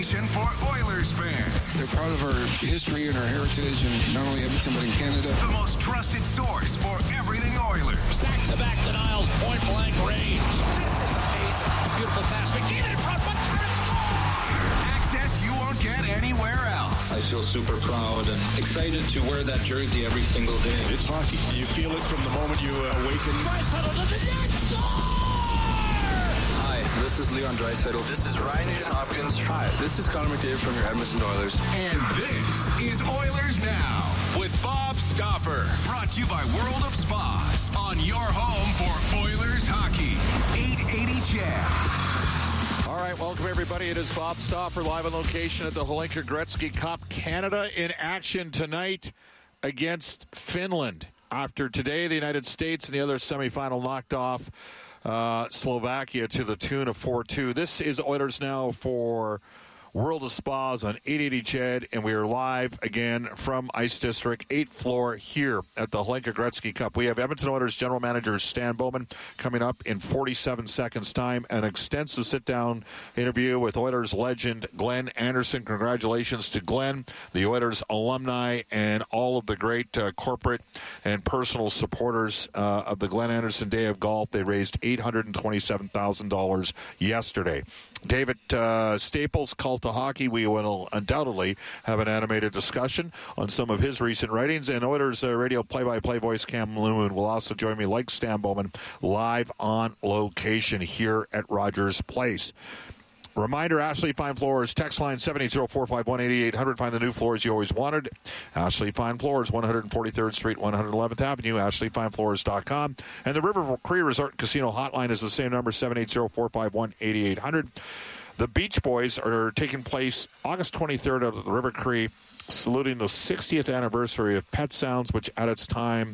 For Oilers fans. They're proud of our history and our heritage, and not only Edmonton, but in Canada. The most trusted source for everything Oilers. Back-to-back denials, point-blank range. This is amazing. Beautiful pass. McKinnon in front. Access you won't get anywhere else. I feel super proud and excited to wear that jersey every single day. It's hockey. You feel it from the moment you awaken. Draisaitl to the net. This is Leon Draisaitl. This is Ryan Nugent-Hopkins. Hi, this is Connor McDavid from your Edmonton Oilers. And this is Oilers Now with Bob Stauffer. Brought to you by World of Spas. On your home for Oilers hockey. 880 CHED. All right, welcome everybody. It is Bob Stauffer live on location at the Hlinka Gretzky Cup. Canada in action tonight against Finland. After today, the United States in the other semifinal knocked off Slovakia to the tune of 4-2. This is Oilers Now for World of Spas on 880 CHED, and we are live again from Ice District, 8th floor here at the Hlinka Gretzky Cup. We have Edmonton Oilers General Manager Stan Bowman coming up in 47 seconds' time. An extensive sit-down interview with Oilers legend Glenn Anderson. Congratulations to Glenn, the Oilers alumni, and all of the great corporate and personal supporters of the Glenn Anderson Day of Golf. They raised $827,000 yesterday. David Staples, Cult to Hockey. We will undoubtedly have an animated discussion on some of his recent writings. And Oilers radio play-by-play voice Cam Loon will also join me, like Stan Bowman, live on location here at Rogers Place. Reminder, Ashley Fine Floors, text line 780-451-8800. Find the new floors you always wanted. Ashley Fine Floors, 143rd Street, 111th Avenue, ashleyfinefloors.com. And the River Cree Resort Casino hotline is the same number, 780-451-8800. The Beach Boys are taking place August 23rd at the River Cree, saluting the 60th anniversary of Pet Sounds, which at its time,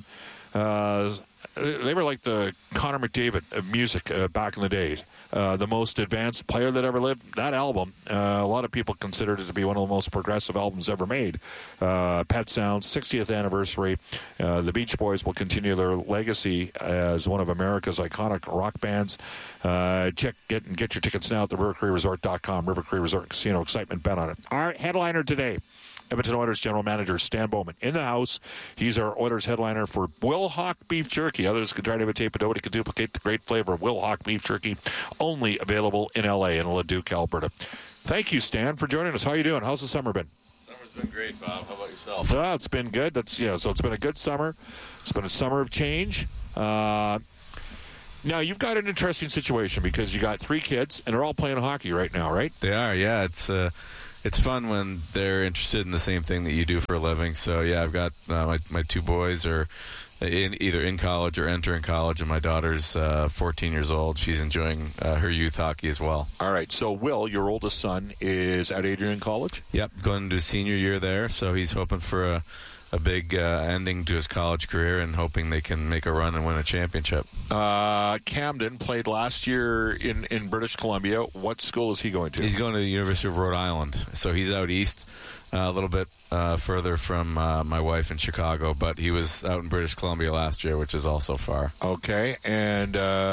they were like the Connor McDavid of music back in the days. The most advanced player that ever lived. That album, a lot of people considered it to be one of the most progressive albums ever made. Pet Sounds, 60th anniversary. The Beach Boys will continue their legacy as one of America's iconic rock bands. Get your tickets now at the rivercreeresort.com. River Cree Resort Casino. Excitement bet on it. Our headliner today, Edmonton Oilers General Manager Stan Bowman in the house. He's our Oilers headliner for Will Hawk Beef Jerky. Others can try to imitate, but nobody can duplicate the great flavor of Will Hawk Beef Jerky. Only available in L.A. and Leduc, Alberta. Thank you, Stan, for joining us. How are you doing? How's the summer been? Summer's been great, Bob. How about yourself? Well, it's been good. So it's been a good summer. It's been a summer of change. Now, you've got an interesting situation because you got 3 kids, and they're all playing hockey right now, right? They are, yeah. It's fun when they're interested in the same thing that you do for a living. So, yeah, I've got my 2 boys are either in college or entering college, and my daughter's 14 years old. She's enjoying her youth hockey as well. All right. So, Will, your oldest son, is at Adrian College? Yep, going to senior year there. So he's hoping for a big ending to his college career and hoping they can make a run and win a championship. Camden played last year in British Columbia. What school is he going to? He's going to the University of Rhode Island. So he's out east, a little bit further from my wife in Chicago, but he was out in British Columbia last year, which is also far. Okay. And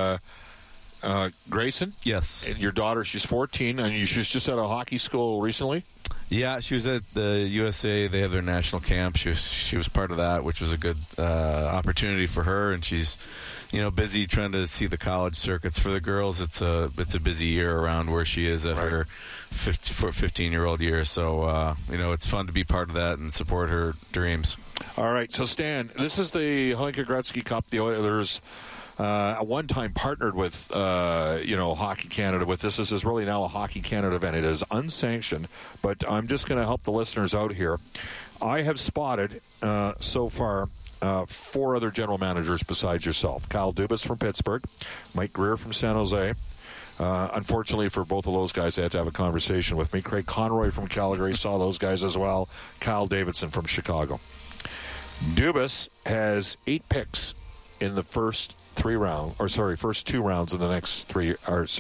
Grayson? Yes. And your daughter, she's 14, and she's just at a hockey school recently? Yeah, she was at the USA. They have their national camp. She was part of that, which was a good opportunity for her. And she's, busy trying to see the college circuits. For the girls, it's a busy year around where she is at her 15-year-old year. So it's fun to be part of that and support her dreams. All right, so Stan, this is the Hlinka Gretzky Cup. The Oilers at one time partnered with Hockey Canada with this. This is really now a Hockey Canada event. It is unsanctioned, but I'm just going to help the listeners out here. I have spotted so far 4 other general managers besides yourself. Kyle Dubas from Pittsburgh, Mike Greer from San Jose. Unfortunately for both of those guys, they had to have a conversation with me. Craig Conroy from Calgary, saw those guys as well. Kyle Davidson from Chicago. Dubas has 8 picks in the first 2 rounds in the next 3,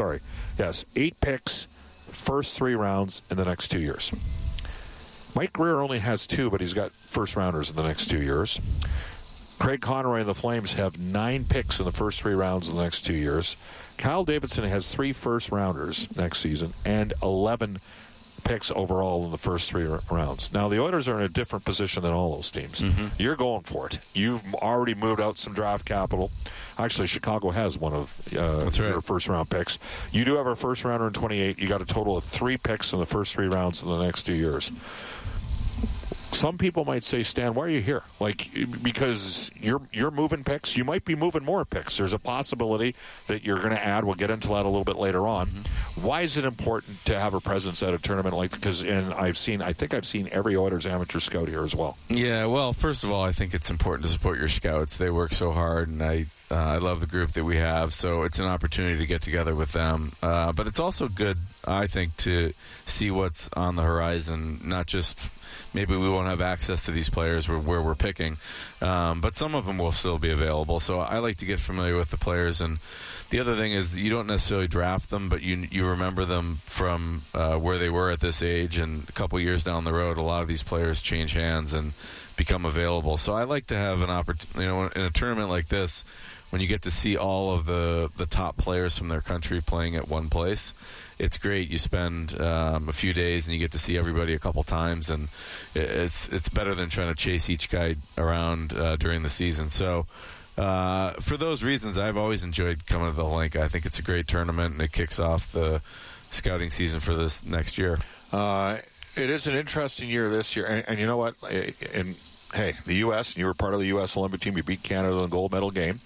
8 picks, first 3 rounds in the next 2 years. Mike Greer only has 2, but he's got first rounders in the next 2 years. Craig Conroy and the Flames have 9 picks in the first 3 rounds in the next 2 years. Kyle Davidson has 3 first rounders next season and 11 picks overall in the first 3 rounds. Now, the Oilers are in a different position than all those teams. Mm-hmm. You're going for it. You've already moved out some draft capital. Actually, Chicago has one of your first-round picks. You do have a first-rounder in 28. You got a total of 3 picks in the first 3 rounds in the next 2 years. Some people might say, Stan, why are you here? Like, because you're moving picks. You might be moving more picks. There's a possibility that you're going to add. We'll get into that a little bit later on. Mm-hmm. Why is it important to have a presence at a tournament like? Because I think I've seen every Oilers amateur scout here as well. Yeah, well, first of all, I think it's important to support your scouts. They work so hard, and I love the group that we have, so it's an opportunity to get together with them. But it's also good, I think, to see what's on the horizon, not just maybe we won't have access to these players where we're picking, but some of them will still be available. So I like to get familiar with the players. And the other thing is you don't necessarily draft them, but you remember them from where they were at this age. And a couple years down the road, a lot of these players change hands and become available. So I like to have an opportunity, in a tournament like this, when you get to see all of the top players from their country playing at one place. It's great. You spend a few days and you get to see everybody a couple times, and it's better than trying to chase each guy around during the season. So for those reasons, I've always enjoyed coming to the Hlinka. I think it's a great tournament, and it kicks off the scouting season for this next year. It is an interesting year this year, and you know what? And hey, the U.S., you were part of the U.S. Olympic team. You beat Canada in the gold medal game.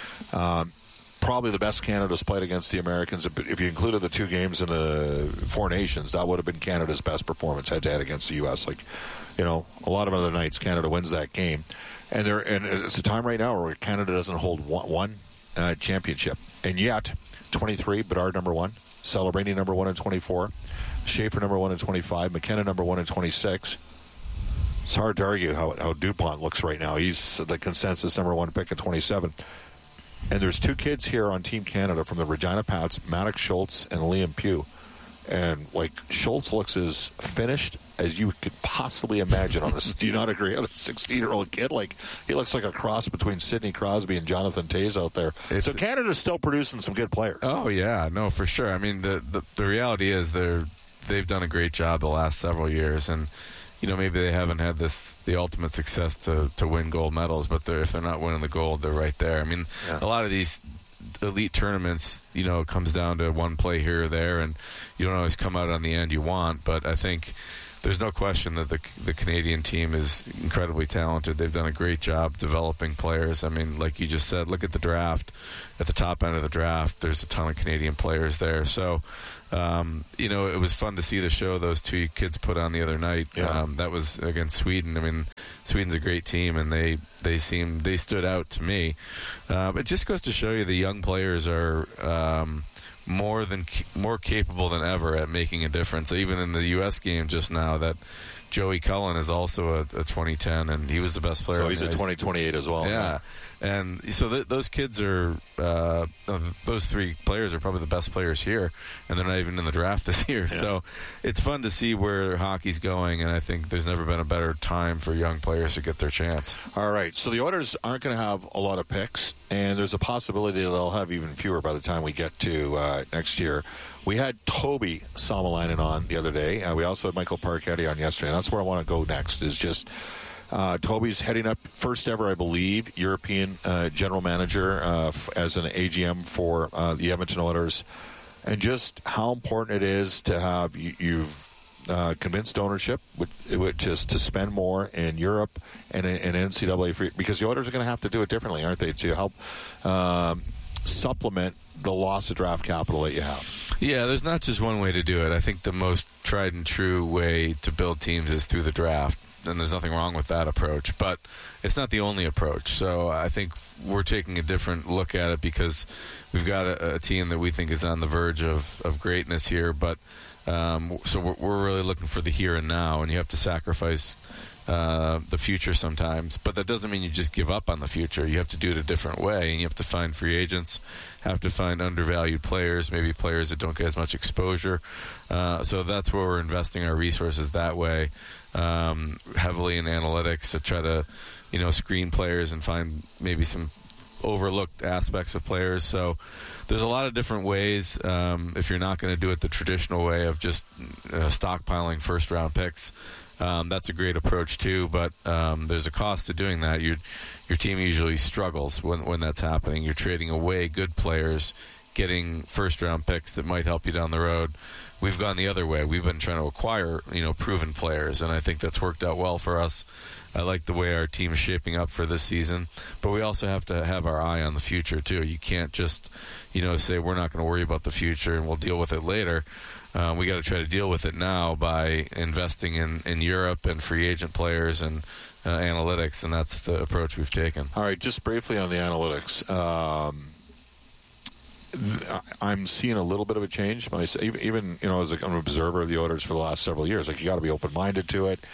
Probably the best Canada's played against the Americans. If you included the 2 games in the 4 nations, that would have been Canada's best performance head-to-head against the U.S. A lot of other nights, Canada wins that game. And it's a time right now where Canada doesn't hold one championship. And yet, 23, Bedard number 1, Celebrini number 1 in 24, Schaefer number 1 in 25, McKenna number 1 in 26. It's hard to argue how DuPont looks right now. He's the consensus number 1 pick at 27. And there's 2 kids here on Team Canada from the Regina Pats, Maddox Schultz and Liam Pugh. And, Schultz looks as finished as you could possibly imagine on this. Do you not agree? On a 16-year-old kid, he looks like a cross between Sidney Crosby and Jonathan Toews out there. So Canada's still producing some good players. Oh, yeah. No, for sure. I mean, the reality is they've done a great job the last several years. And, maybe they haven't had the ultimate success to win gold medals, but if they're not winning the gold, they're right there. I mean, A lot of these elite tournaments, it comes down to one play here or there, and you don't always come out on the end you want. But I think there's no question that the Canadian team is incredibly talented. They've done a great job developing players. I mean, like you just said, look at the draft. At the top end of the draft, there's a ton of Canadian players there. So, it was fun to see the show those 2 kids put on the other night. Yeah. That was against Sweden. I mean, Sweden's a great team, and they stood out to me. It just goes to show you the young players are more capable than ever at making a difference. Even in the U.S. game just now, that Joey Cullen is also a 2010, and he was the best player. So he's a 2028 as well. Yeah. And so those kids are, those 3 players are probably the best players here, and they're not even in the draft this year. Yeah. So it's fun to see where hockey's going, and I think there's never been a better time for young players to get their chance. All right, so the Oilers aren't going to have a lot of picks, and there's a possibility they'll have even fewer by the time we get to next year. We had Toby Salmelainen on the other day. We also had Michael Parketti on yesterday, and that's where I want to go next, is just Toby's heading up, first ever, I believe, European general manager as an AGM for the Edmonton Oilers, and just how important it is to have you've convinced ownership to spend more in Europe and in NCAA because the Oilers are going to have to do it differently, aren't they, to help supplement the loss of draft capital that you have. Yeah, there's not just one way to do it. I think the most tried and true way to build teams is through the draft. And there's nothing wrong with that approach, but it's not the only approach. So I think we're taking a different look at it because we've got a team that we think is on the verge of greatness here. But so we're really looking for the here and now, and you have to sacrifice the future sometimes. But that doesn't mean you just give up on the future. You have to do it a different way, and you have to find free agents, have to find undervalued players, maybe players that don't get as much exposure. So that's where we're investing our resources that way. Heavily in analytics to try to, screen players and find maybe some overlooked aspects of players. So there's a lot of different ways. If you're not going to do it the traditional way of just stockpiling first-round picks, that's a great approach too. But there's a cost to doing that. Your team usually struggles when that's happening. You're trading away good players, getting first-round picks that might help you down the road. We've gone the other way. We've been trying to acquire, proven players, and I think that's worked out well for us. I like the way our team is shaping up for this season, but we also have to have our eye on the future too. You can't just, say we're not going to worry about the future and we'll deal with it later. We got to try to deal with it now by investing in Europe and free agent players and analytics, and that's the approach we've taken. All right, just briefly on the analytics. I'm seeing a little bit of a change. Even as an observer of the Oilers for the last several years, you got to be open-minded to it.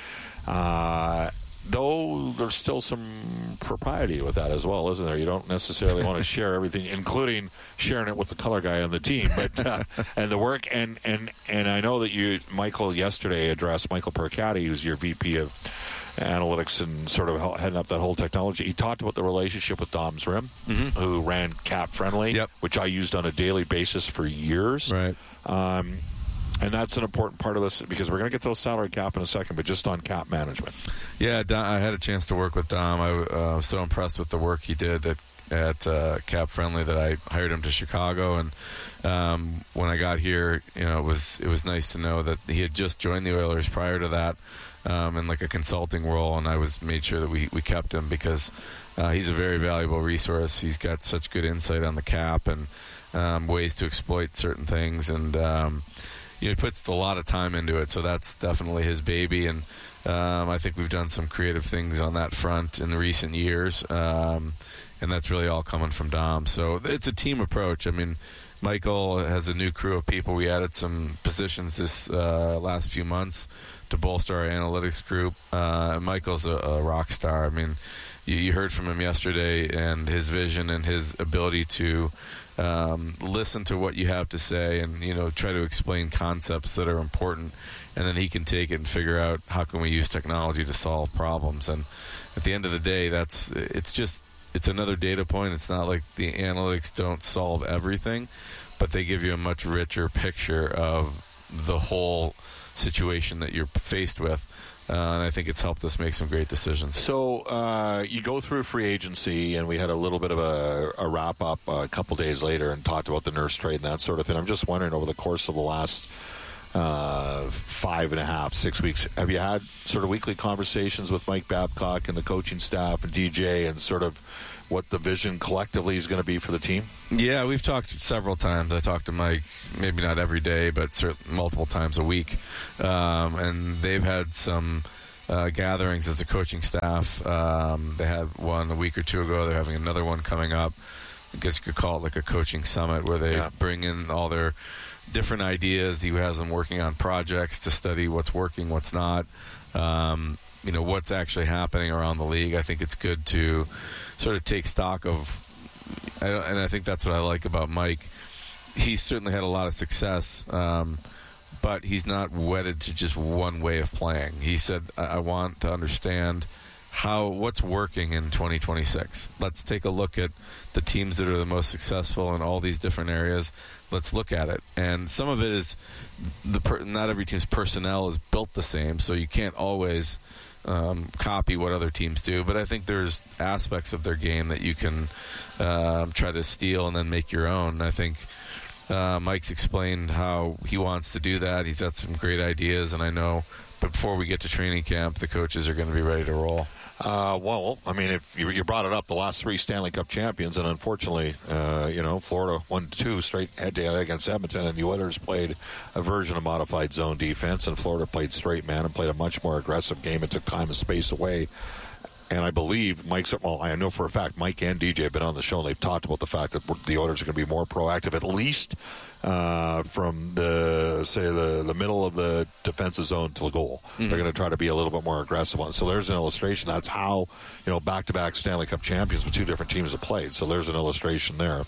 Though there's still some propriety with that as well, isn't there? You don't necessarily want to share everything, including sharing it with the color guy on the team, but and the work. And I know that Michael yesterday addressed Michael Percati, who's your VP of analytics and sort of heading up that whole technology. He talked about the relationship with Dom Zrim, who ran Cap Friendly, which I used on a daily basis for years. Right. And that's an important part of this because we're going to get to the salary cap in a second, but just on cap management. Yeah, I had a chance to work with Dom. I was so impressed with the work he did at Cap Friendly that I hired him to Chicago. And when I got here, it was nice to know that he had just joined the Oilers prior to that in like a consulting role, and I made sure that we kept him because he's a very valuable resource. He's got such good insight on the cap and ways to exploit certain things, and he puts a lot of time into it, so that's definitely his baby. And I think we've done some creative things on that front in the recent years, and that's really all coming from Dom. So it's a team approach. I mean, Michael has a new crew of people. We added some positions this last few months to bolster our analytics group. Michael's a rock star. I mean, you heard from him yesterday, and his vision and his ability to listen to what you have to say and try to explain concepts that are important, and then he can take it and figure out how can we use technology to solve problems. And at the end of the day, it's another data point. It's not like the analytics don't solve everything, but they give you a much richer picture of the whole situation that you're faced with. And I think it's helped us make some great decisions. So you go through free agency, and we had a little bit of a wrap-up a couple days later and talked about the Nurse trade and that sort of thing. I'm just wondering, over the course of the last 5.5, 6 weeks, have you had sort of weekly conversations with Mike Babcock and the coaching staff and DJ and sort of what the vision collectively is going to be for the team? Yeah, we've talked several times. I talk to Mike, maybe not every day, but multiple times a week. And they've had some gatherings as a coaching staff. They had one a week or two ago. They're having another one coming up. I guess you could call it like a coaching summit where they bring in all their different ideas. He has them working on projects to study what's working, what's not, what's actually happening around the league. I think it's good to sort of take stock of, and I think that's what I like about Mike. He's certainly had a lot of success, but he's not wedded to just one way of playing. He said, I want to understand what's working in 2026. Let's take a look at the teams that are the most successful in all these different areas. Let's look at it. And some of it is not every team's personnel is built the same, so you can't always copy what other teams do. But I think there's aspects of their game that you can try to steal and then make your own. And I think Mike's explained how he wants to do that. He's got some great ideas, and I know before we get to training camp, the coaches are going to be ready to roll. Well, I mean, if you brought it up, the last three Stanley Cup champions, and unfortunately, Florida won 2 straight head-to-head against Edmonton, and the Oilers played a version of modified zone defense, and Florida played straight man and played a much more aggressive game. It took time and space away. And I believe I know for a fact Mike and DJ have been on the show, and they've talked about the fact that the Oilers are going to be more proactive, at least from the middle of the defensive zone to the goal. Mm-hmm. They're going to try to be a little bit more aggressive on. So there's an illustration. That's how back-to-back Stanley Cup champions with 2 different teams have played. So there's an illustration there.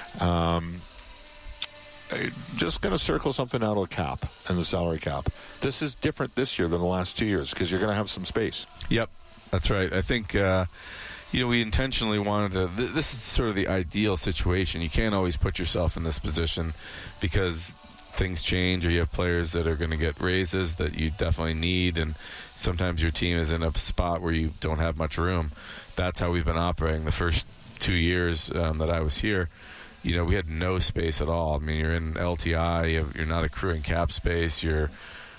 Just going to circle something out of the cap and the salary cap. This is different this year than the last 2 years because you're going to have some space. Yep. That's right. I think, we intentionally wanted to. This is sort of the ideal situation. You can't always put yourself in this position because things change, or you have players that are going to get raises that you definitely need, and sometimes your team is in a spot where you don't have much room. That's how we've been operating the first 2 years that I was here. We had no space at all. I mean, you're in LTI, you're not accruing cap space, you're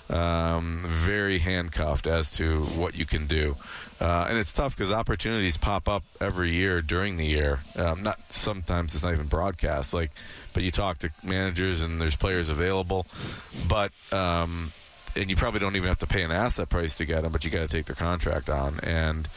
very handcuffed as to what you can do. And it's tough because opportunities pop up every year during the year. Sometimes it's not even broadcast, but you talk to managers and there's players available. But and you probably don't even have to pay an asset price to get them, but you got to take their contract on. And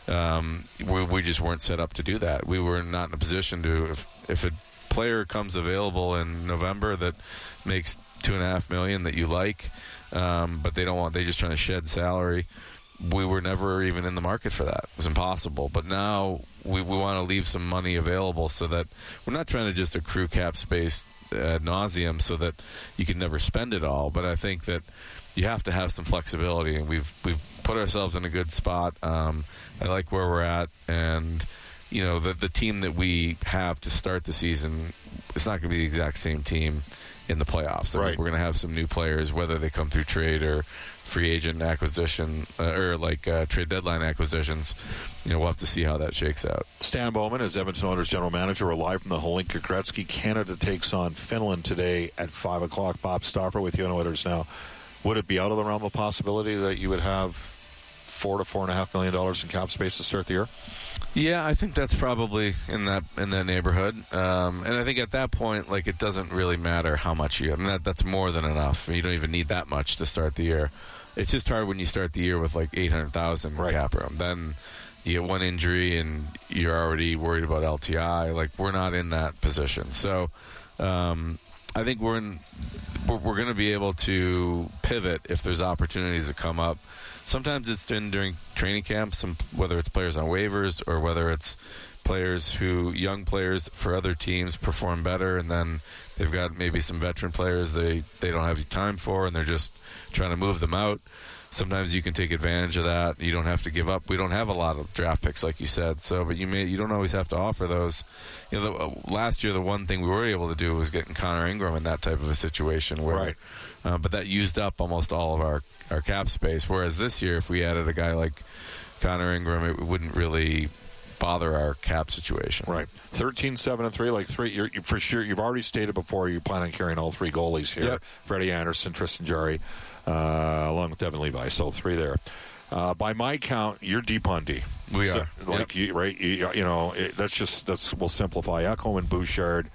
we just weren't set up to do that. We were not in a position to, if a player comes available in November that makes $2.5 million that you like, but they're just trying to shed salary. We were never even in the market for that. It was impossible. But now we want to leave some money available so that we're not trying to just accrue cap space ad nauseum so that you can never spend it all. But I think that you have to have some flexibility, and we've put ourselves in a good spot. I like where we're at, and the team that we have to start the season, it's not going to be the exact same team in the playoffs. I think we're going to have some new players, whether they come through trade or free agent acquisition or trade deadline acquisitions. We'll have to see how that shakes out. Stan Bowman is Edmonton Oilers general manager. We're live from the Holinka Gretzky. Canada takes on Finland today at 5 o'clock. Bob Stauffer with you on Oilers Now. Would it be out of the realm of possibility that you would have $4 to $4.5 million in cap space to start the year? Yeah, I think that's probably in that neighborhood. And I think at that point, it doesn't really matter how much you have. I mean, that's more than enough. You don't even need that much to start the year. It's just hard when you start the year with $800,000 cap room. Then you get one injury and you're already worried about LTI. We're not in that position. So I think we're going to be able to pivot if there's opportunities that come up. Sometimes it's during training camps, whether it's players on waivers or whether it's young players for other teams perform better, and then they've got maybe some veteran players they don't have time for, and they're just trying to move them out. Sometimes you can take advantage of that. You don't have to give up. We don't have a lot of draft picks, like you said. But you don't always have to offer those. Last year the one thing we were able to do was getting Connor Ingram in that type of a situation where, but that used up almost all of our cap space. Whereas this year, if we added a guy like Connor Ingram, it wouldn't really bother our cap situation. Right. 13-7-3, you're for sure. You've already stated before you plan on carrying all three goalies here. Yep. Freddie Anderson, Tristan Jarry, along with Devin Levi. So 3 there. By my count, you're deep on D. We are. We'll simplify. Ekholm and Bouchard.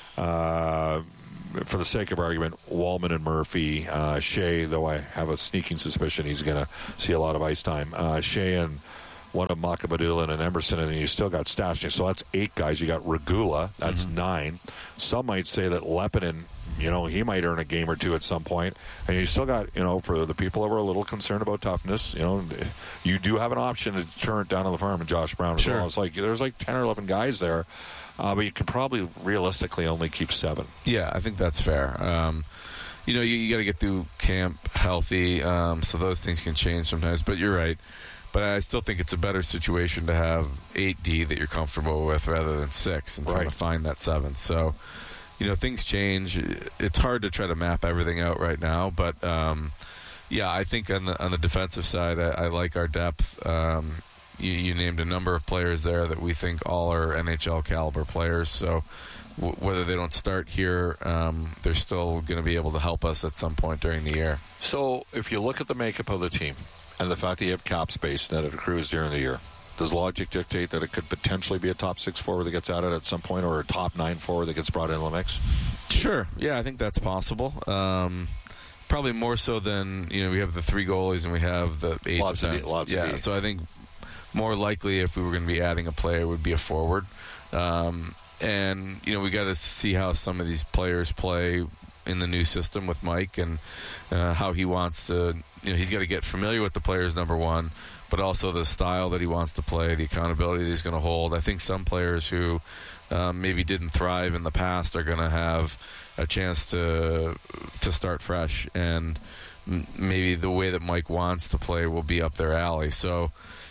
For the sake of argument, Wallman and Murphy, Shea, though I have a sneaking suspicion he's going to see a lot of ice time. Shea and one of Makabadula and Emerson, and then you still got Stastny. So that's 8 guys. You got Regula. That's 9. Some might say that Leppinen, he might earn a game or 2 at some point. And you still got, for the people that were a little concerned about toughness, you do have an option to turn it down on the farm and Josh Brown as well. It's there's 10 or 11 guys there. But you can probably realistically only keep 7. Yeah, I think that's fair. You got to get through camp healthy, so those things can change sometimes. But you're right. But I still think it's a better situation to have 8D that you're comfortable with rather than 6 and trying to find that 7th. So, things change. It's hard to try to map everything out right now. But, I think on the defensive side, I like our depth. You named a number of players there that we think all are NHL caliber players. So whether they don't start here, they're still going to be able to help us at some point during the year. So if you look at the makeup of the team and the fact that you have cap space and that it accrues during the year, does logic dictate that it could potentially be a top 6 forward that gets added at some point, or a top 9 forward that gets brought into the mix? Sure. Yeah, I think that's possible. Probably more so than, we have the 3 goalies and we have the 8 defense. Lots of D. So I think more likely if we were going to be adding a player would be a forward. And, we got to see how some of these players play in the new system with Mike, and how he wants to, he's got to get familiar with the players, number one, but also the style that he wants to play, the accountability that he's going to hold. I think some players who maybe didn't thrive in the past are going to have a chance to start fresh, and maybe the way that Mike wants to play will be up their alley. So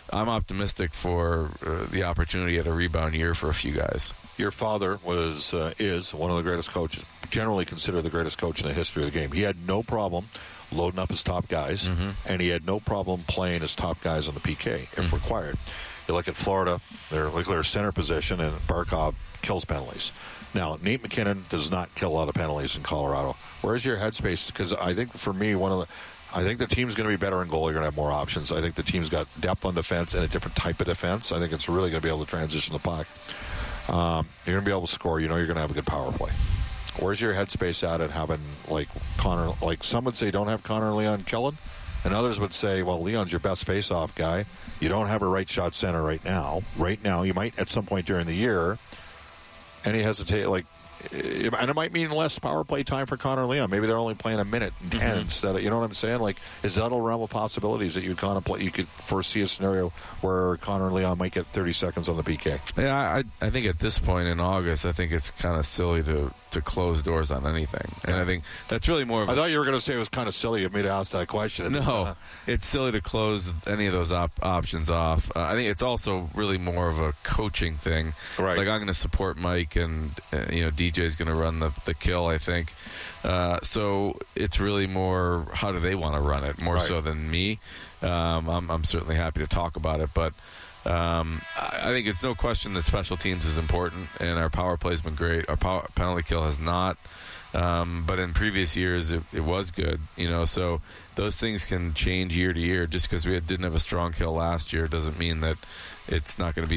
I'm optimistic for the opportunity at a rebound year for a few guys. Your father is one of the greatest coaches, generally considered the greatest coach in the history of the game. He had no problem loading up his top guys, and he had no problem playing his top guys on the PK if required. You look at Florida, their center position, and Barkov kills penalties. Now, Nate McKinnon does not kill a lot of penalties in Colorado. Where's your headspace? Because I think for me, I think the team's going to be better in goal. You're going to have more options. I think the team's got depth on defense and a different type of defense. I think it's really going to be able to transition the puck. You're going to be able to score. You know you're going to have a good power play. Where's your headspace at having Connor? Like some would say, don't have Connor and Leon killing, and others would say, well, Leon's your best face-off guy. You don't have a right shot center right now. Right now, you might at some point during the year. Any hesitate, and it might mean less power play time for Connor and Leon. Maybe they're only playing a minute and 10 instead of, you know what I'm saying? Like, is that a realm of possibilities that you would contemplate? You could foresee a scenario where Connor and Leon might get 30 seconds on the PK. Yeah, I think at this point in August, I think it's kind of silly to close doors on anything. And I think that's really more of I thought you were going to say it was kind of silly of me to ask that question. No, it's silly to close any of those options off. I think it's also really more of a coaching thing. Right. Like, I'm going to support Mike, and DJ's going to run the kill, I think. So it's really more how do they want to run it, more so than me. I'm certainly happy to talk about it, but I think it's no question that special teams is important, and our power play has been great. Our penalty kill has not, but in previous years it was good. So those things can change year to year. Just because we didn't have a strong kill last year doesn't mean that it's not going to be